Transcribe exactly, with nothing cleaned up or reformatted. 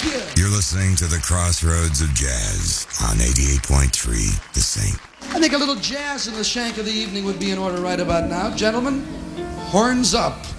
you. You're listening to the Crossroads of Jazz on eighty-eight point three The Saint. I think a little jazz in the shank of the evening would be in order right about now. Gentlemen, horns up.